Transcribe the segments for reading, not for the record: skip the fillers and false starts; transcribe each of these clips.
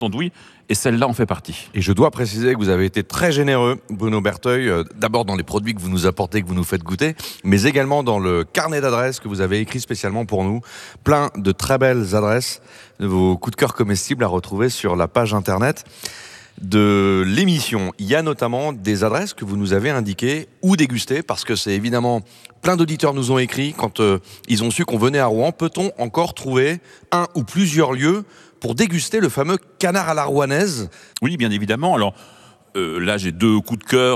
d'andouille, et celle-là en fait partie. Et je dois préciser que vous avez été très généreux, Bruno Berteuil, d'abord dans les produits que vous nous apportez, que vous nous faites goûter, mais également dans le carnet d'adresses que vous avez écrit spécialement pour nous. Plein de très belles adresses, de vos coups de cœur comestibles à retrouver sur la page internet de l'émission. Il y a notamment des adresses que vous nous avez indiquées ou dégustées, parce que c'est évidemment plein d'auditeurs nous ont écrit quand ils ont su qu'on venait à Rouen. Peut-on encore trouver un ou plusieurs lieux pour déguster le fameux canard à la rouennaise? Oui, bien évidemment. Alors là, j'ai 2 coups de cœur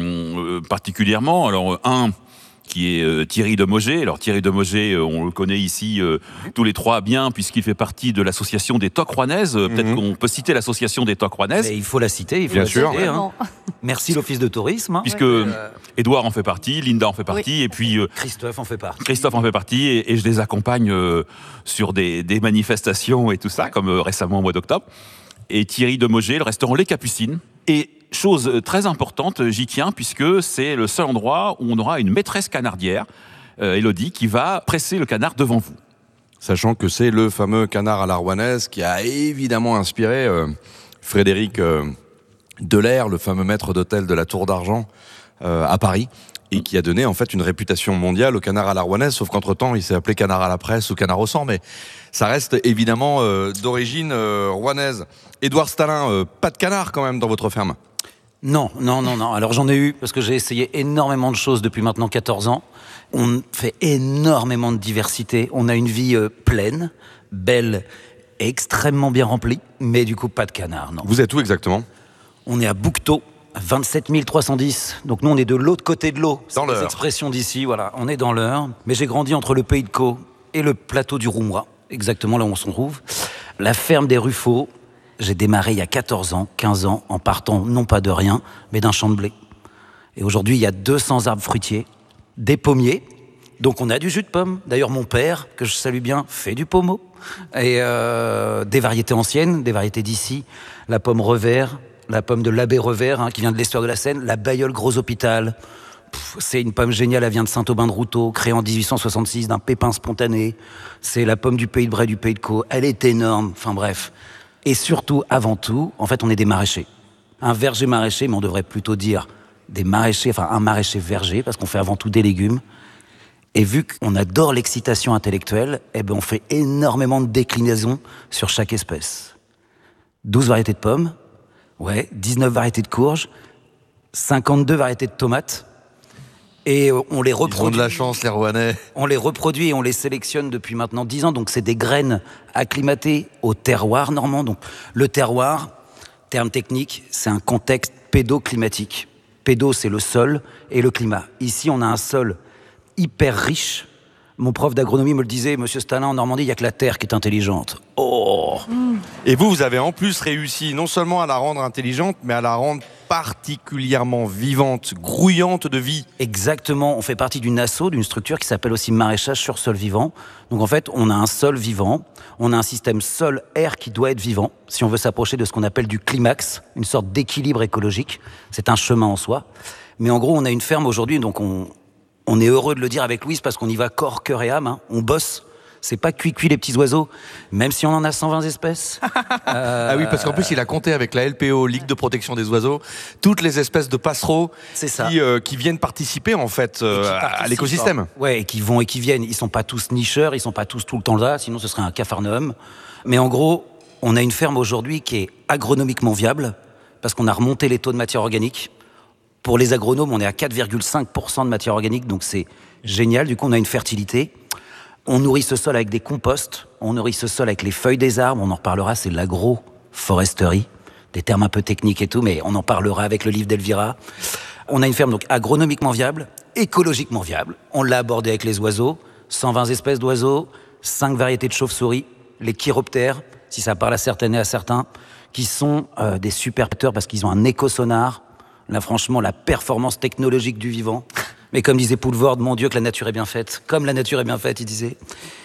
particulièrement. Alors un qui est Thierry de Mauger. Alors Thierry de Mauger, on le connaît ici tous les 3 bien, puisqu'il fait partie de l'association des Toques Rouennaises. Peut-être qu'on peut citer l'association des Toques Rouennaises. Mais il faut la citer, Bien sûr. Citer, hein. Merci l'Office de tourisme. Hein. Puisque Édouard en fait partie, Linda en fait partie, et puis Christophe en fait partie. Christophe en fait partie, et je les accompagne sur des manifestations et tout ça, comme récemment au mois d'octobre. Et Thierry de Mauger, le restaurant Les Capucines. Et chose très importante, j'y tiens, puisque c'est le seul endroit où on aura une maîtresse canardière, Élodie, qui va presser le canard devant vous. Sachant que c'est le fameux canard à la rouennaise qui a évidemment inspiré Frédéric Delair, le fameux maître d'hôtel de la Tour d'Argent à Paris, et qui a donné en fait une réputation mondiale au canard à la rouennaise, sauf qu'entre-temps il s'est appelé canard à la presse ou canard au sang, mais ça reste évidemment d'origine rouennaise. Édouard Stalin, pas de canard quand même dans votre ferme? Non. Alors j'en ai eu, parce que j'ai essayé énormément de choses depuis maintenant 14 ans. On fait énormément de diversité. On a une vie pleine, belle, extrêmement bien remplie, mais du coup pas de canard, non. Vous êtes où exactement? On est à Bouquetot, à 27 310. Donc nous on est de l'autre côté de l'eau. Dans C'est l'Eure. les expressions d'ici, voilà. On est dans l'Eure, mais j'ai grandi entre le Pays de Caux et le plateau du Roumois, exactement là où on se trouve. La ferme des Ruffaux. J'ai démarré il y a 14 ans, 15 ans, en partant non pas de rien, mais d'un champ de blé. Et aujourd'hui, il y a 200 arbres fruitiers, des pommiers, donc on a du jus de pomme. D'ailleurs, mon père, que je salue bien, fait du pommeau. Et des variétés anciennes, des variétés d'ici, la pomme revers, la pomme de l'abbé Revers, qui vient de l'estuaire de la Seine, la Bailleul Gros Hôpital. C'est une pomme géniale, elle vient de Saint-Aubin-de-Routot, créée en 1866 d'un pépin spontané. C'est la pomme du Pays de Bray, du Pays de Caux. Elle est énorme, enfin bref. Et surtout, avant tout, en fait, on est des maraîchers. Un verger maraîcher, mais on devrait plutôt dire des maraîchers, enfin un maraîcher verger, parce qu'on fait avant tout des légumes. Et vu qu'on adore l'excitation intellectuelle, on fait énormément de déclinaisons sur chaque espèce. 12 variétés de pommes, 19 variétés de courges, 52 variétés de tomates. Et on les reproduit. Ils ont de la chance, les Rouennais. On les reproduit et on les sélectionne depuis maintenant 10 ans. Donc, c'est des graines acclimatées au terroir normand. Donc, le terroir, terme technique, c'est un contexte pédoclimatique. Pédo, c'est le sol et le climat. Ici, on a un sol hyper riche. Mon prof d'agronomie me le disait, Monsieur Stalin, en Normandie, il n'y a que la terre qui est intelligente. Oh. Et vous avez en plus réussi non seulement à la rendre intelligente, mais à la rendre particulièrement vivante, grouillante de vie. Exactement, on fait partie d'une asso, d'une structure qui s'appelle aussi maraîchage sur sol vivant. Donc en fait, on a un sol vivant, on a un système sol-air qui doit être vivant, si on veut s'approcher de ce qu'on appelle du climax, une sorte d'équilibre écologique. C'est un chemin en soi. Mais en gros, on a une ferme aujourd'hui, donc on est heureux de le dire avec Louise parce qu'on y va corps, cœur et âme. On bosse. C'est pas cuit les petits oiseaux, même si on en a 120 espèces. Ah oui, parce qu'en plus, il a compté avec la LPO, Ligue de protection des oiseaux, toutes les espèces de passereaux qui viennent participer en fait à l'écosystème. Ouais, et qui vont et qui viennent. Ils sont pas tous nicheurs, ils sont pas tous tout le temps là, sinon ce serait un capharnaüm. Mais en gros, on a une ferme aujourd'hui qui est agronomiquement viable parce qu'on a remonté les taux de matière organique. Pour les agronomes, on est à 4,5% de matière organique, donc c'est génial. Du coup, on a une fertilité. On nourrit ce sol avec des composts, on nourrit ce sol avec les feuilles des arbres, on en reparlera, c'est l'agroforesterie, des termes un peu techniques et tout, mais on en parlera avec le livre d'Elvira. On a une ferme donc agronomiquement viable, écologiquement viable. On l'a abordé avec les oiseaux, 120 espèces d'oiseaux, 5 variétés de chauves-souris, les chiroptères, si ça parle à certaines et à certains, qui sont des super acteurs parce qu'ils ont un écosonar. Là, franchement, la performance technologique du vivant. Mais comme disait Poulvord, mon Dieu, que la nature est bien faite. Comme la nature est bien faite, il disait.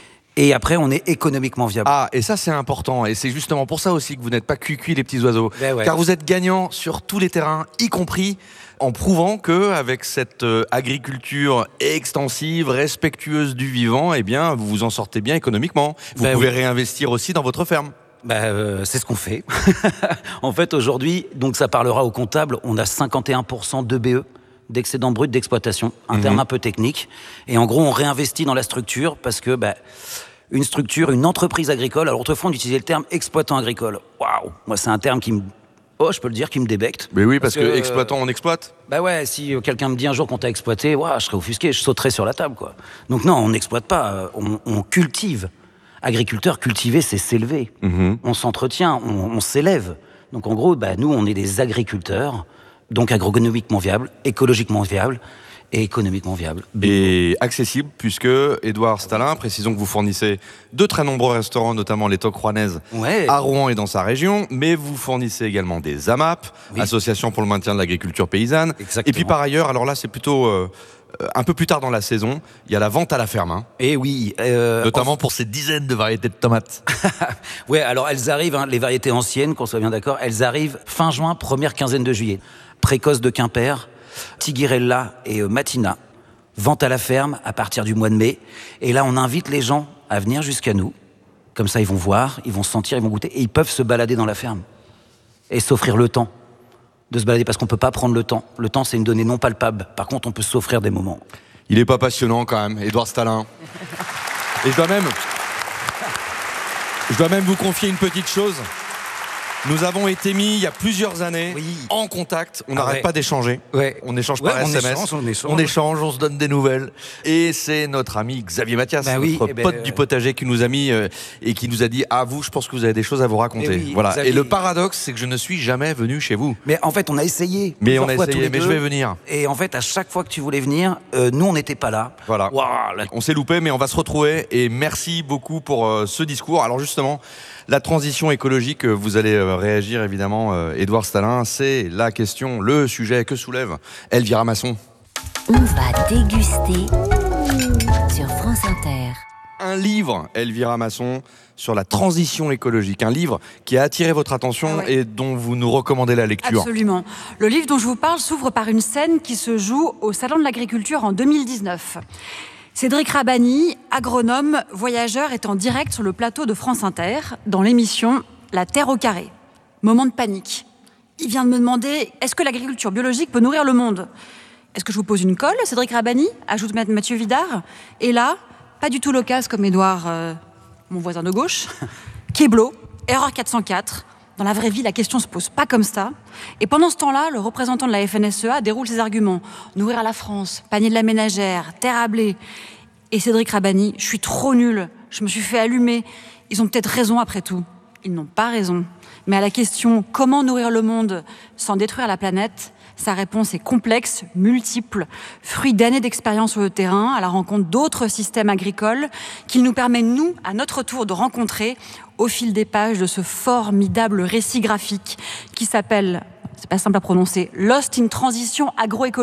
Et après, on est économiquement viable. Ah, et ça, c'est important. Et c'est justement pour ça aussi que vous n'êtes pas cuit les petits oiseaux. Ouais. Car vous êtes gagnant sur tous les terrains, y compris en prouvant qu'avec cette agriculture extensive, respectueuse du vivant, eh bien, vous vous en sortez bien économiquement. Vous pouvez réinvestir aussi dans votre ferme. C'est ce qu'on fait. En fait, aujourd'hui, donc ça parlera aux comptables, on a 51% d'EBE, d'excédent brut d'exploitation, un terme un peu technique. Et en gros, on réinvestit dans la structure parce que une structure, une entreprise agricole, alors autrefois on utilisait le terme exploitant agricole. Waouh, moi c'est un terme qui me... je peux le dire, qui me débecte. Mais oui, parce que exploitant, on exploite. Si quelqu'un me dit un jour qu'on t'a exploité, je serais offusqué, je sauterais sur la table, quoi. Donc non, on n'exploite pas, on cultive. Agriculteur, cultiver, c'est s'élever. On s'entretient, on s'élève. Donc en gros, nous, on est des agriculteurs, donc agronomiquement viables, écologiquement viables et économiquement viables. Et accessible, puisque Édouard Stallin, précisons que vous fournissez de très nombreux restaurants, notamment les Toques Rouennaises, à Rouen et dans sa région, mais vous fournissez également des AMAP, Association pour le maintien de l'agriculture paysanne. Exactement. Et puis par ailleurs, alors là c'est plutôt... un peu plus tard dans la saison, il y a la vente à la ferme. Et oui. Notamment pour ces dizaines de variétés de tomates. Alors elles arrivent, les variétés anciennes, qu'on soit bien d'accord, elles arrivent fin juin, première quinzaine de juillet. Précoce de Quimper, Tiguirella et Matina. Vente à la ferme à partir du mois de mai. Et là, on invite les gens à venir jusqu'à nous. Comme ça, ils vont voir, ils vont sentir, ils vont goûter. Et ils peuvent se balader dans la ferme. Et s'offrir le temps de se balader, parce qu'on ne peut pas prendre le temps. Le temps, c'est une donnée non palpable. Par contre, on peut s'offrir des moments. Il n'est pas passionnant quand même, Édouard Stallin. Et je dois même vous confier une petite chose. Nous avons été mis, il y a plusieurs années, en contact. On n'arrête pas d'échanger. On échange par SMS. On échange, on se donne des nouvelles. Et c'est notre ami Xavier Mathias, notre pote du potager, qui nous a mis et qui nous a dit « À vous, je pense que vous avez des choses à vous raconter. » Voilà. Et le paradoxe, c'est que je ne suis jamais venu chez vous. Mais en fait, on a essayé. Mais je vais venir. Et en fait, à chaque fois que tu voulais venir, nous, on n'était pas là. Voilà. On s'est loupé, mais on va se retrouver. Et merci beaucoup pour ce discours. Alors justement, la transition écologique, vous allez réagir évidemment, Édouard Stallin, c'est la question, le sujet que soulève Elvira Masson. On va déguster sur France Inter. Un livre, Elvira Masson, sur la transition écologique. Un livre qui a attiré votre attention et dont vous nous recommandez la lecture. Absolument. Le livre dont je vous parle s'ouvre par une scène qui se joue au Salon de l'Agriculture en 2019. Cédric Rabanny, agronome, voyageur, est en direct sur le plateau de France Inter, dans l'émission La Terre au carré. Moment de panique. Il vient de me demander, est-ce que l'agriculture biologique peut nourrir le monde ? Est-ce que je vous pose une colle, Cédric Rabanny ? Ajoute Mathieu Vidard. Et là, pas du tout loquace comme Édouard, mon voisin de gauche. Keblo, erreur 404. Dans la vraie vie, la question se pose pas comme ça. Et pendant ce temps-là, le représentant de la FNSEA déroule ses arguments. Nourrir la France, panier de la ménagère, terre à blé. Et Cédric Rabanny, je suis trop nul, je me suis fait allumer. Ils ont peut-être raison après tout. Ils n'ont pas raison. Mais à la question « Comment nourrir le monde sans détruire la planète ?», sa réponse est complexe, multiple, fruit d'années d'expérience sur le terrain, à la rencontre d'autres systèmes agricoles, qu'il nous permet, nous, à notre tour, de rencontrer au fil des pages de ce formidable récit graphique qui s'appelle, c'est pas simple à prononcer, « Lost in Transition agroécologique »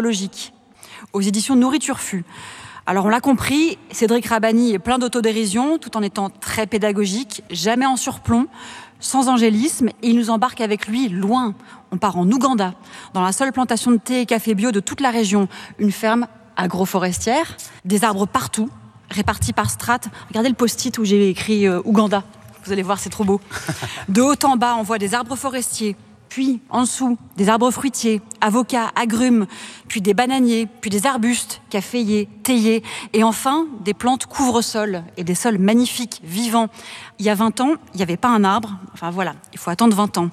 aux éditions Nourriture Fût. Alors on l'a compris, Cédric Rabanny est plein d'autodérision, tout en étant très pédagogique, jamais en surplomb, sans angélisme, et il nous embarque avec lui loin. On part en Ouganda, dans la seule plantation de thé et café bio de toute la région, une ferme agroforestière, des arbres partout, répartis par strates. Regardez le post-it où j'ai écrit Ouganda, vous allez voir, c'est trop beau. De haut en bas, on voit des arbres forestiers, puis en dessous, des arbres fruitiers, avocats, agrumes, puis des bananiers, puis des arbustes, caféiers, théiers, et enfin des plantes couvre-sol et des sols magnifiques, vivants. Il y a 20 ans, il n'y avait pas un arbre. Enfin voilà, il faut attendre 20 ans.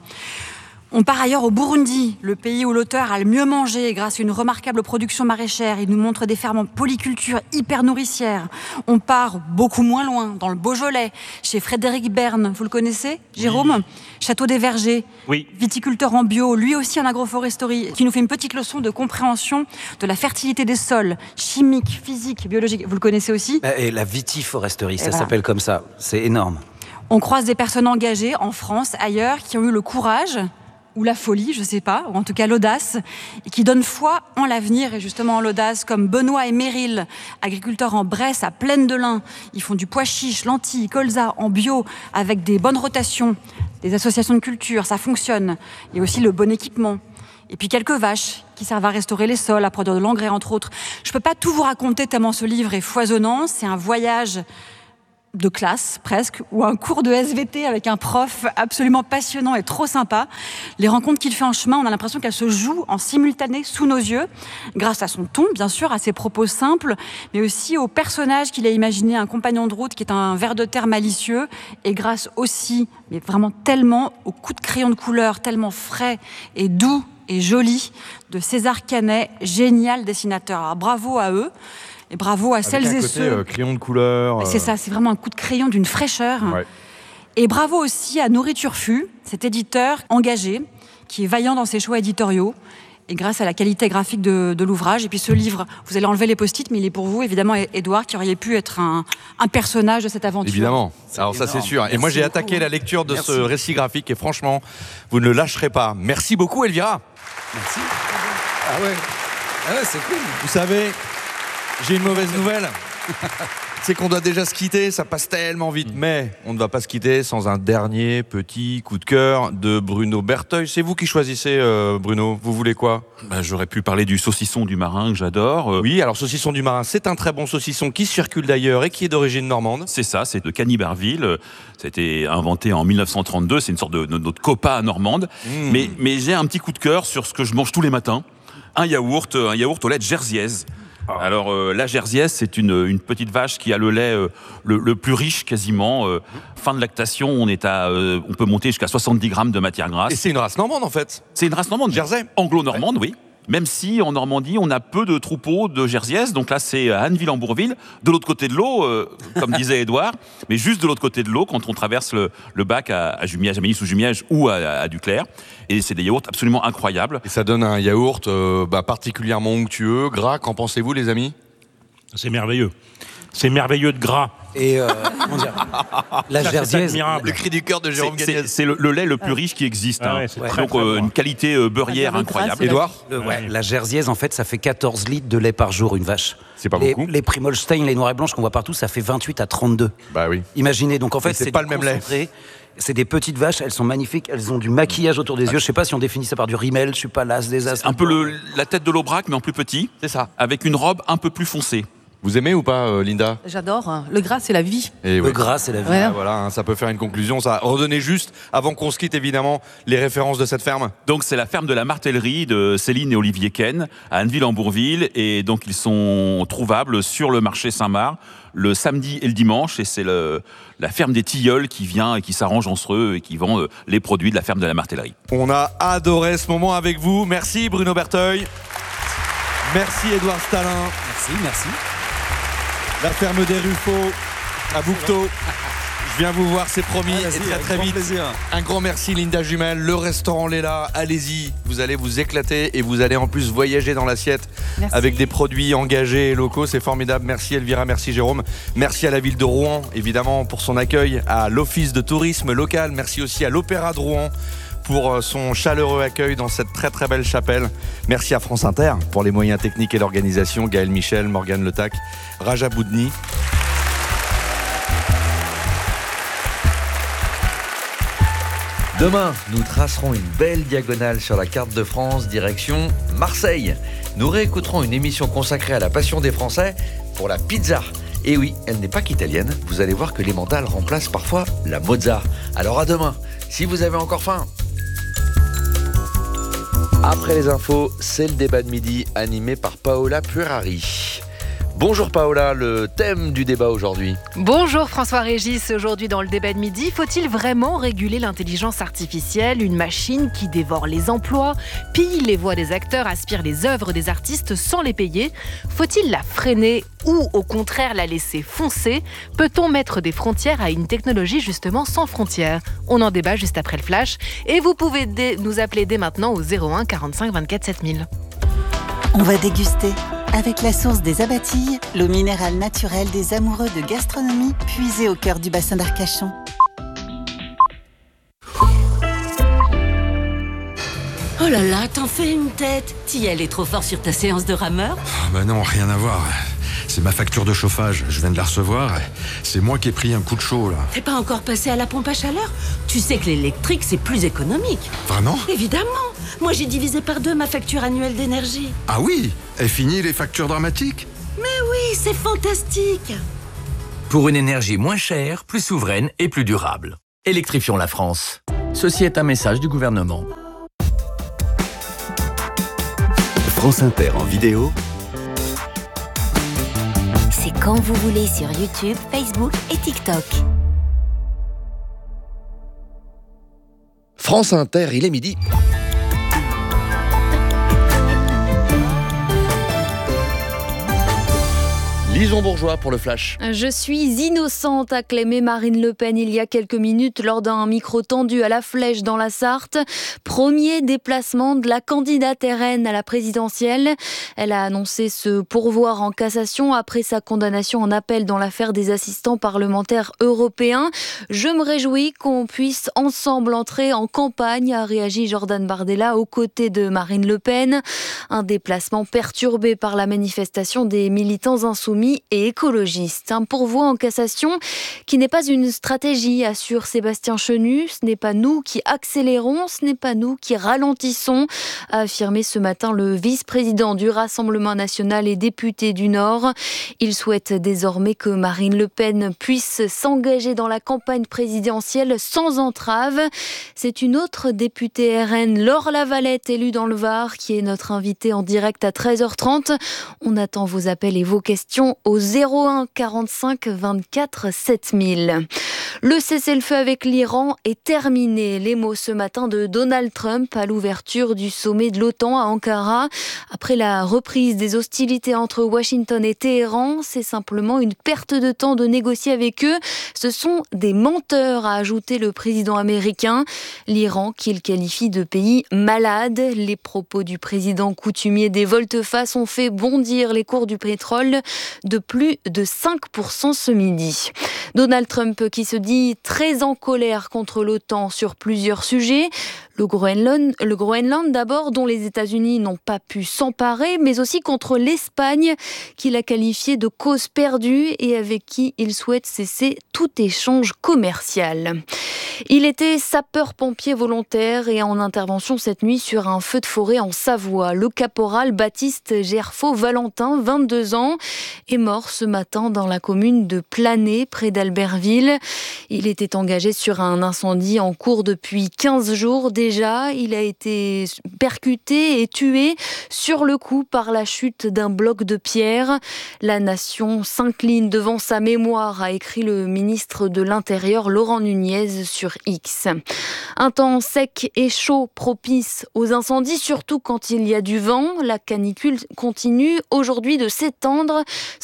On part ailleurs au Burundi, le pays où l'auteur a le mieux mangé grâce à une remarquable production maraîchère. Il nous montre des fermes en polyculture hyper nourricières. On part beaucoup moins loin, dans le Beaujolais, chez Frédéric Berne. Vous le connaissez, Jérôme ? Oui. Château des Vergers, viticulteur en bio, lui aussi en agroforesterie, qui nous fait une petite leçon de compréhension de la fertilité des sols, chimique, physique, biologique. Vous le connaissez aussi ? Et la vitiforesterie, ça s'appelle comme ça. C'est énorme. On croise des personnes engagées en France, ailleurs, qui ont eu le courage ou la folie, je sais pas, ou en tout cas l'audace, et qui donnent foi en l'avenir et justement en l'audace, comme Benoît et Meryl, agriculteurs en Bresse à Plaine de l'Ain. Ils font du pois chiche, lentilles, colza en bio, avec des bonnes rotations, des associations de culture, ça fonctionne. Il y a aussi le bon équipement. Et puis quelques vaches qui servent à restaurer les sols, à produire de l'engrais, entre autres. Je peux pas tout vous raconter tellement ce livre est foisonnant, c'est un voyage de classe presque, ou un cours de SVT avec un prof absolument passionnant et trop sympa. Les rencontres qu'il fait en chemin, on a l'impression qu'elles se jouent en simultané sous nos yeux, grâce à son ton, bien sûr, à ses propos simples, mais aussi au personnage qu'il a imaginé, un compagnon de route qui est un ver de terre malicieux, et grâce aussi, mais vraiment tellement, au coup de crayon de couleur tellement frais et doux et joli de César Canet, génial dessinateur. Alors, bravo à eux. Et bravo à celles et ceux... crayon de couleur. C'est ça, c'est vraiment un coup de crayon d'une fraîcheur. Ouais. Et bravo aussi à Nourriture Fu, cet éditeur engagé, qui est vaillant dans ses choix éditoriaux, et grâce à la qualité graphique de l'ouvrage. Et puis ce livre, vous allez enlever les post-it, mais il est pour vous, évidemment, Édouard, qui aurait pu être un personnage de cette aventure. Évidemment, alors ça c'est sûr. Et moi j'ai attaqué la lecture de ce récit graphique, et franchement, vous ne le lâcherez pas. Merci beaucoup Elvira. Merci. Ah ouais, c'est cool. Vous savez, j'ai une mauvaise nouvelle. C'est qu'on doit déjà se quitter, ça passe tellement vite. Mais on ne va pas se quitter sans un dernier petit coup de cœur de Bruno Berteuil. C'est vous qui choisissez, Bruno. Vous voulez quoi ? J'aurais pu parler du saucisson du marin que j'adore. Oui, alors saucisson du marin, c'est un très bon saucisson qui circule d'ailleurs et qui est d'origine normande. C'est ça, c'est de Canibarville. Ça a été inventé en 1932. C'est une sorte de notre copa normande. Mais j'ai un petit coup de cœur sur ce que je mange tous les matins. Un yaourt au lait de Jersiaise. Alors la Jersiaise, c'est une petite vache qui a le lait le plus riche quasiment. Fin de lactation, on peut monter jusqu'à 70 grammes de matière grasse. Et c'est une race normande en fait. C'est une race normande. Jersey. Anglo-normande, oui. Même si en Normandie, on a peu de troupeaux de Jersiaises. Donc là, c'est à Anneville-en-Bourville, de l'autre côté de l'eau, comme disait Édouard. Mais juste de l'autre côté de l'eau, quand on traverse le bac à Jumièges, à Ménis-sous-Jumièges ou à Duclair. Et c'est des yaourts absolument incroyables. Et ça donne un yaourt particulièrement onctueux, gras. Qu'en pensez-vous les amis ? C'est merveilleux. C'est merveilleux de gras. Et comment dire, la Ça, c'est Jersiaise, admirable. Le cri du cœur de Jérôme Gagnès. C'est le lait le plus riche qui existe. Ah ouais, c'est très, Donc très bon. une qualité beurrière Ah, incroyable. c'est Édouard ? la Jersiaise, en fait, ça fait 14 litres de lait par jour, une vache. C'est pas beaucoup. Les Primolstein, les noirs et blanches qu'on voit partout, ça fait 28 à 32. Bah oui. Imaginez, donc en fait, Mais c'est c'est pas du le même lait. concentré. C'est des petites vaches, elles sont magnifiques, elles ont du maquillage autour des yeux. Je sais pas si on définit ça par du rimel, je suis pas l'as des as. Un peu la tête de l'aubrac, mais en plus petit. C'est ça. Avec une robe un peu plus foncée. Vous aimez ou pas, Linda ? J'adore. Le gras, c'est la vie. Et Le gras, c'est la vie. Ouais. Ah, voilà, hein, ça peut faire une conclusion. Ça. Redonnez juste, avant qu'on se quitte évidemment, les références de cette ferme. Donc c'est la ferme de la Martellerie de Céline et Olivier Ken à Anneville-en-Bourville. Et donc ils sont trouvables sur le marché Saint-Marc le samedi et le dimanche. Et c'est la ferme des Tilleuls qui vient et qui s'arrange entre eux et qui vend les produits de la ferme de la Martellerie. On a adoré ce moment avec vous. Merci Bruno Berteuil. Merci Édouard Stalin. Merci. La ferme des Ruffaux à Bouquetot. Je viens vous voir, c'est promis, et très vite. Un grand merci Linda Jumel, le restaurant Léla, allez-y, vous allez vous éclater et vous allez en plus voyager dans l'assiette avec des produits engagés et locaux, c'est formidable. Merci Elvira, merci Jérôme, merci à la ville de Rouen évidemment pour son accueil, à l'office de tourisme local, merci aussi à l'Opéra de Rouen pour son chaleureux accueil dans cette très très belle chapelle. Merci à France Inter pour les moyens techniques et l'organisation, Gaël Michel, Morgane Letac, Raja Boudni. Demain, nous tracerons une belle diagonale sur la carte de France, direction Marseille. Nous réécouterons une émission consacrée à la passion des Français pour la pizza. Et oui, elle n'est pas qu'italienne, vous allez voir que l'emmental remplace parfois la mozza. Alors à demain, si vous avez encore faim. Après les infos, c'est le débat de midi animé par Paola Puerari. Bonjour Paola, le thème du débat aujourd'hui. Bonjour François-Régis, aujourd'hui dans le débat de midi, faut-il vraiment réguler l'intelligence artificielle, une machine qui dévore les emplois, pille les voix des acteurs, aspire les œuvres des artistes sans les payer ? Faut-il la freiner ou au contraire la laisser foncer ? Peut-on mettre des frontières à une technologie justement sans frontières ? On en débat juste après le flash et vous pouvez nous appeler dès maintenant au 01 45 24 7000. On va déguster avec la source des Abatilles, l'eau minérale naturelle des amoureux de gastronomie puisée au cœur du bassin d'Arcachon. Oh là là, t'en fais une tête. T'y allais trop fort sur ta séance de rameur ? Bah non, rien à voir. C'est ma facture de chauffage, je viens de la recevoir. C'est moi qui ai pris un coup de chaud, là. T'es pas encore passé à la pompe à chaleur ? Tu sais que l'électrique, c'est plus économique. Vraiment ? Évidemment. Moi, j'ai divisé par 2 ma facture annuelle d'énergie. Ah oui ? Est fini les factures dramatiques ? Mais oui, c'est fantastique. Pour une énergie moins chère, plus souveraine et plus durable. Électrifions la France. Ceci est un message du gouvernement. France Inter en vidéo. C'est quand vous voulez sur YouTube, Facebook et TikTok. France Inter, il est midi. Lison Bourgeois pour le Flash. Je suis innocente, a clamé Marine Le Pen il y a quelques minutes lors d'un micro tendu à la Flèche dans la Sarthe. Premier déplacement de la candidate RN à la présidentielle. Elle a annoncé se pourvoir en cassation après sa condamnation en appel dans l'affaire des assistants parlementaires européens. Je me réjouis qu'on puisse ensemble entrer en campagne, a réagi Jordan Bardella aux côtés de Marine Le Pen. Un déplacement perturbé par la manifestation des militants insoumis et écologiste. Un pourvoi en cassation qui n'est pas une stratégie, assure Sébastien Chenu. Ce n'est pas nous qui accélérons, ce n'est pas nous qui ralentissons, a affirmé ce matin le vice-président du Rassemblement national et député du Nord. Il souhaite désormais que Marine Le Pen puisse s'engager dans la campagne présidentielle sans entrave. C'est une autre députée RN, Laure Lavalette, élue dans le Var, qui est notre invitée en direct à 13h30. On attend vos appels et vos questions au 01 45 24 7000. Le cessez-le-feu avec l'Iran est terminé. Les mots ce matin de Donald Trump à l'ouverture du sommet de l'OTAN à Ankara. Après la reprise des hostilités entre Washington et Téhéran, c'est simplement une perte de temps de négocier avec eux. Ce sont des menteurs, a ajouté le président américain. L'Iran qu'il qualifie de pays malade. Les propos du président coutumier des volte-face ont fait bondir les cours du pétrole de plus de 5% ce midi. Donald Trump qui se dit très en colère contre l'OTAN sur plusieurs sujets. Le Groenland d'abord, dont les États-Unis n'ont pas pu s'emparer, mais aussi contre l'Espagne, qu'il a qualifié de cause perdue et avec qui il souhaite cesser tout échange commercial. Il était sapeur-pompier volontaire et en intervention cette nuit sur un feu de forêt en Savoie. Le caporal Baptiste Gerfaux-Valentin, 22 ans, est mort ce matin dans la commune de Planay, près d'Albertville. Il était engagé sur un incendie en cours depuis 15 jours déjà. Il a été percuté et tué sur le coup par la chute d'un bloc de pierre. La nation s'incline devant sa mémoire, a écrit le ministre de l'Intérieur Laurent Nunez sur X. Un temps sec et chaud propice aux incendies, surtout quand il y a du vent. La canicule continue aujourd'hui de s'étendre.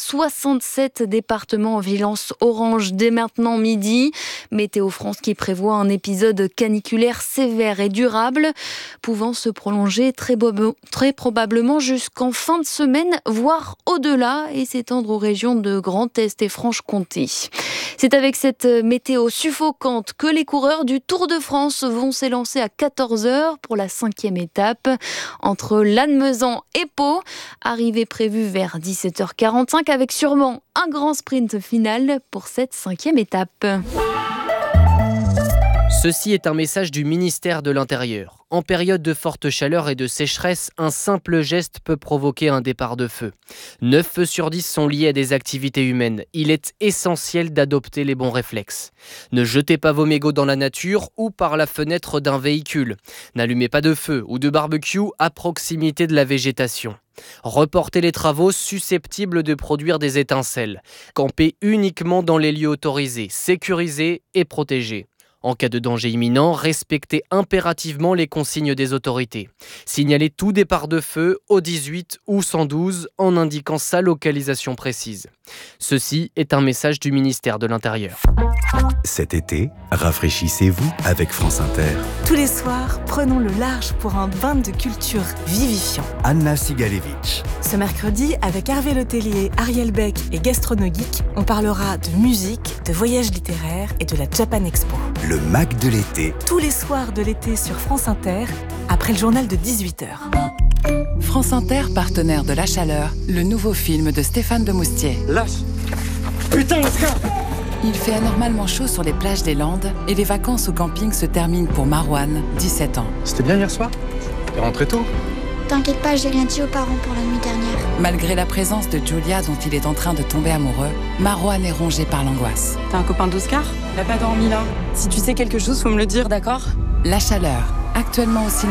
67 départements en vigilance orange dès maintenant midi. Météo France qui prévoit un épisode caniculaire sévère et durable, pouvant se prolonger très probablement jusqu'en fin de semaine, voire au-delà, et s'étendre aux régions de Grand Est et Franche-Comté. C'est avec cette météo suffocante que les coureurs du Tour de France vont s'élancer à 14h pour la 5e étape entre Lannemezan et Pau. Arrivée prévue vers 17h45 avec sûrement un grand sprint final pour cette 5e étape. Ceci est un message du ministère de l'Intérieur. En période de forte chaleur et de sécheresse, un simple geste peut provoquer un départ de feu. 9 feux sur 10 sont liés à des activités humaines. Il est essentiel d'adopter les bons réflexes. Ne jetez pas vos mégots dans la nature ou par la fenêtre d'un véhicule. N'allumez pas de feu ou de barbecue à proximité de la végétation. Reportez les travaux susceptibles de produire des étincelles. Campez uniquement dans les lieux autorisés, sécurisés et protégés. En cas de danger imminent, respectez impérativement les consignes des autorités. Signalez tout départ de feu au 18 ou 112 en indiquant sa localisation précise. Ceci est un message du ministère de l'Intérieur. Cet été, rafraîchissez-vous avec France Inter. Tous les soirs, prenons le large pour un bain de culture vivifiant. Anna Sigalevitch. Ce mercredi, avec Hervé Letellier, Ariel Beck et Gastronogeek, on parlera de musique, de voyages littéraires et de la Japan Expo. Le Mac de l'été. Tous les soirs de l'été sur France Inter, après le journal de 18h. France Inter, partenaire de La Chaleur, le nouveau film de Stéphane Demoustier. Lâche. Putain, Oscar. Il fait anormalement chaud sur les plages des Landes et les vacances au camping se terminent pour Marwan, 17 ans. C'était bien hier soir? T'es rentré tôt? T'inquiète pas, j'ai rien dit aux parents pour la nuit dernière. Malgré la présence de Julia dont il est en train de tomber amoureux, Marouane est rongé par l'angoisse. T'es un copain d'Oscar? Il a pas dormi là. Si tu sais quelque chose, faut me le dire, d'accord? La Chaleur, actuellement au cinéma.